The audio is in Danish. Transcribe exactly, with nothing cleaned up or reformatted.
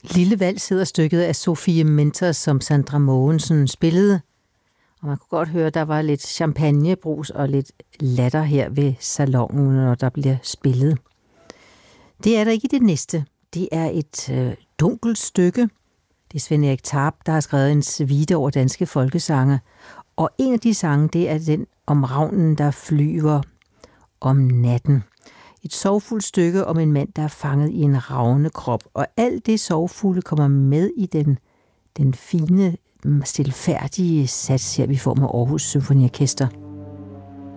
Lille Vals hedder stykket af Sofie Mentors, som Sandra Mogensen spillede. Og man kunne godt høre, at der var lidt champagnebrus og lidt latter her ved salonen, når der bliver spillet. Det er der ikke i det næste. Det er et øh, dunkelt stykke. Det er Svend Erik Tarp, der har skrevet en suite over danske folkesange. Og en af de sange, det er den om ravnen, der flyver om natten. Et sorgfuldt stykke om en mand, der er fanget i en ravnekrop. Og alt det sorgfulde kommer med i den, den fine, stilfærdige sats her, vi får med Aarhus Symfoniorkester.